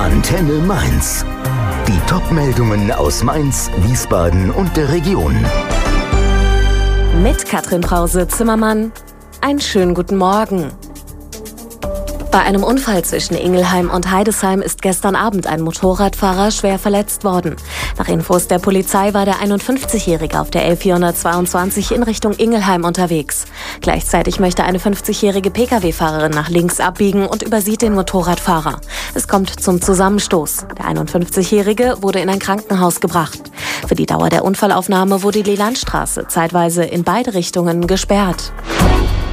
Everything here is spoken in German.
Antenne Mainz. Die Top-Meldungen aus Mainz, Wiesbaden und der Region. Mit Katrin Brause-Zimmermann. Einen schönen guten Morgen. Bei einem Unfall zwischen Ingelheim und Heidesheim ist gestern Abend ein Motorradfahrer schwer verletzt worden. Nach Infos der Polizei war der 51-Jährige auf der L422 in Richtung Ingelheim unterwegs. Gleichzeitig möchte eine 50-jährige Pkw-Fahrerin nach links abbiegen und übersieht den Motorradfahrer. Es kommt zum Zusammenstoß. Der 51-Jährige wurde in ein Krankenhaus gebracht. Für die Dauer der Unfallaufnahme wurde die Landstraße zeitweise in beide Richtungen gesperrt.